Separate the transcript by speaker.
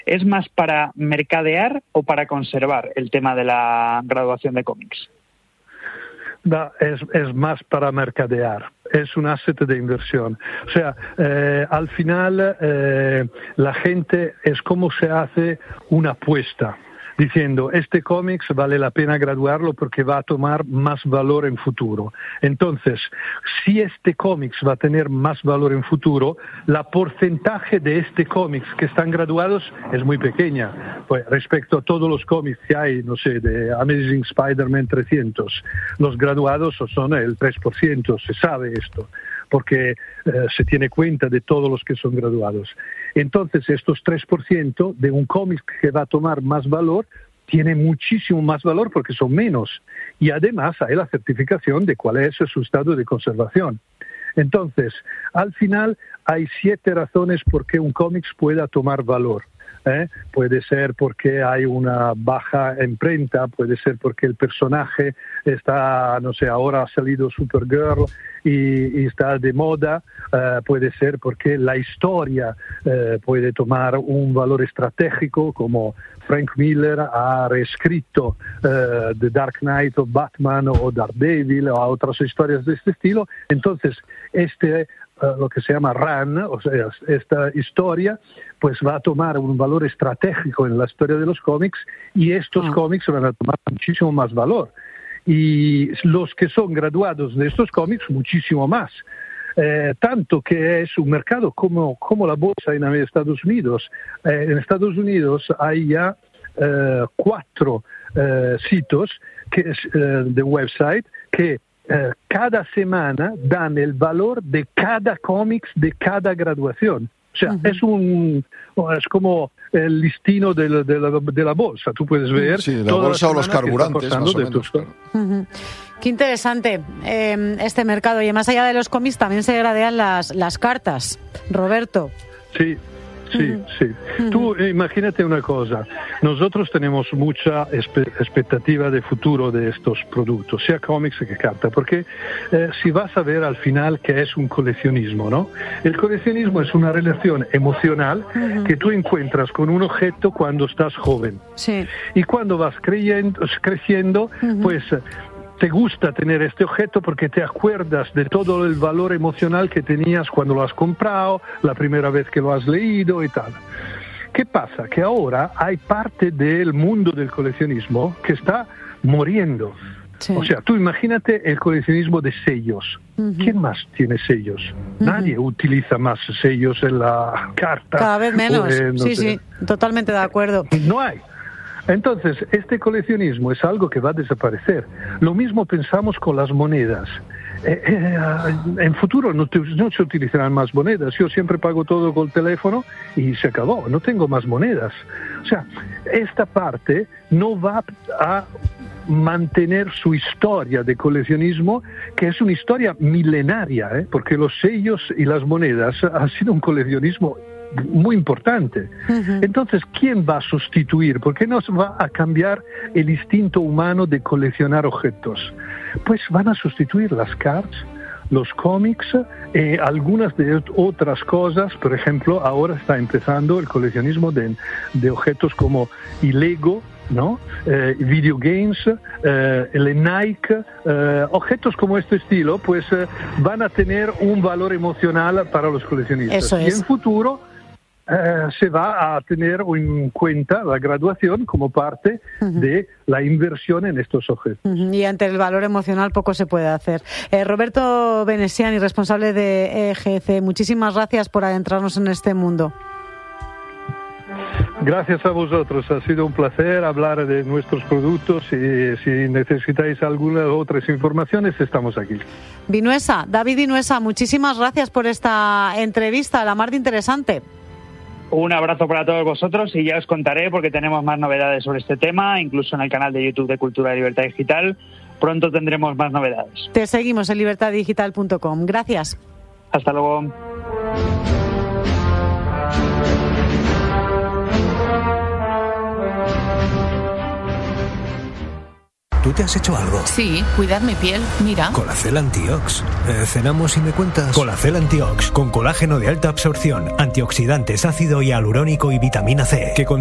Speaker 1: ¿Es más para mercadear o para conservar el tema de la graduación de cómics?
Speaker 2: Es más para mercadear, es un asset de inversión. O sea, al final la gente es como se hace una apuesta, diciendo, este cómics vale la pena graduarlo porque va a tomar más valor en futuro. Entonces, si este cómics va a tener más valor en futuro, la porcentaje de este cómics que están graduados es muy pequeña. Pues respecto a todos los cómics que hay, no sé, de Amazing Spider-Man 300, los graduados son el 3%, se sabe esto, porque se tiene cuenta de todos los que son graduados. Entonces, estos 3% de un cómic que va a tomar más valor, tiene muchísimo más valor porque son menos. Y además hay la certificación de cuál es su estado de conservación. Entonces, al final hay 7 razones por qué un cómic pueda tomar valor. Puede ser porque hay una baja imprenta, puede ser porque el personaje está, no sé, ahora ha salido Supergirl y está de moda, puede ser porque la historia puede tomar un valor estratégico, como Frank Miller ha reescrito The Dark Knight o Batman o Daredevil o otras historias de este estilo. Entonces, lo que se llama run, o sea, esta historia, pues va a tomar un valor estratégico en la historia de los cómics y estos cómics van a tomar muchísimo más valor. Y los que son graduados de estos cómics, muchísimo más. Tanto que es un mercado como la bolsa en Estados Unidos. En Estados Unidos hay ya 4 sitios de website que cada semana dan el valor de cada cómics de cada graduación. O sea, es como el listino de la bolsa. Tú puedes ver
Speaker 3: la bolsa o los carburantes, más o menos.
Speaker 4: Qué interesante este mercado. Y más allá de los cómics también se gradean las cartas, Roberto.
Speaker 2: Sí. Tú imagínate una cosa, nosotros tenemos mucha expectativa de futuro de estos productos, sea cómics que carta, porque si vas a ver al final que es un coleccionismo, ¿no? El coleccionismo es una relación emocional que tú encuentras con un objeto cuando estás joven.
Speaker 4: Sí.
Speaker 2: Y cuando vas creciendo, pues te gusta tener este objeto porque te acuerdas de todo el valor emocional que tenías cuando lo has comprado, la primera vez que lo has leído y tal. ¿Qué pasa? Que ahora hay parte del mundo del coleccionismo que está muriendo. Sí. O sea, tú imagínate el coleccionismo de sellos. ¿Quién más tiene sellos? Nadie utiliza más sellos en la carta.
Speaker 4: Cada vez menos. Sí, totalmente de acuerdo.
Speaker 2: No hay. Entonces, este coleccionismo es algo que va a desaparecer. Lo mismo pensamos con las monedas. En futuro no se utilizarán más monedas. Yo siempre pago todo con el teléfono y se acabó. No tengo más monedas. O sea, esta parte no va a mantener su historia de coleccionismo, que es una historia milenaria, porque los sellos y las monedas han sido un coleccionismo muy importante. Entonces, ¿quién va a sustituir? ¿Por qué no va a cambiar el instinto humano de coleccionar objetos? Pues van a sustituir las cards, los cómics, algunas de otras cosas. Por ejemplo, ahora está empezando el coleccionismo de objetos como el Lego, ¿no? Video games, el Nike, objetos como este estilo, pues van a tener un valor emocional para los coleccionistas.
Speaker 4: Eso es.
Speaker 2: Y en futuro se va a tener en cuenta la graduación como parte de la inversión en estos objetos.
Speaker 4: Y ante el valor emocional poco se puede hacer. Roberto Venesiani, responsable de EGC, muchísimas gracias por adentrarnos en este mundo.
Speaker 2: Gracias a vosotros, ha sido un placer hablar de nuestros productos y si necesitáis algunas otras informaciones estamos aquí.
Speaker 4: David Vinuesa, muchísimas gracias por esta entrevista, la más de interesante.
Speaker 1: Un abrazo para todos vosotros y ya os contaré porque tenemos más novedades sobre este tema, incluso en el canal de YouTube de Cultura y Libertad Digital. Pronto tendremos más novedades.
Speaker 4: Te seguimos en libertaddigital.com. Gracias.
Speaker 1: Hasta luego.
Speaker 5: ¿tú te has hecho algo?
Speaker 6: Sí, cuidar mi piel, mira.
Speaker 5: Colacel Antiox. ¿Cenamos y me cuentas?
Speaker 7: Colacel Antiox, con colágeno de alta absorción, antioxidantes, ácido hialurónico y vitamina C, que